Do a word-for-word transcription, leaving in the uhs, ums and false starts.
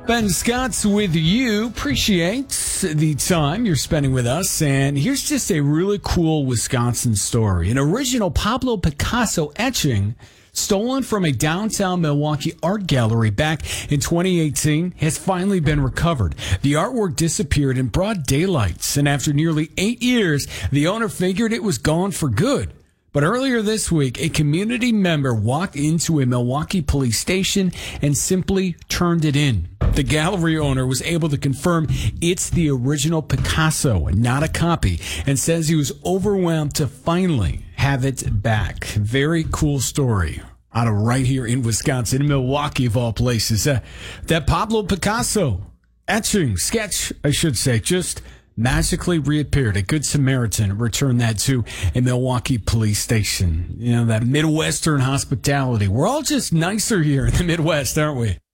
Ben Scott's with you. Appreciate the time you're spending with us. And here's just a really cool Wisconsin story. An original Pablo Picasso etching stolen from a downtown Milwaukee art gallery back in twenty eighteen has finally been recovered. The artwork disappeared in broad daylight, and after nearly eight years, the owner figured it was gone for good. But earlier this week, a community member walked into a Milwaukee police station and simply turned it in. The gallery owner was able to confirm it's the original Picasso and not a copy, and says he was overwhelmed to finally have it back. Very cool story out of right here in Wisconsin, Milwaukee of all places. Uh, that Pablo Picasso etching, sketch, I should say, just magically reappeared. A good Samaritan returned that to a Milwaukee police station. You know, that Midwestern hospitality. We're all just nicer here in the Midwest, aren't we?